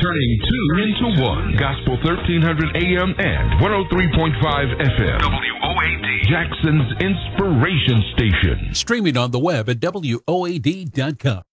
turning two into one. Gospel 1300 AM and 103.5 FM. WOAD. Jackson's Inspiration Station. Streaming on the web at WOAD.com.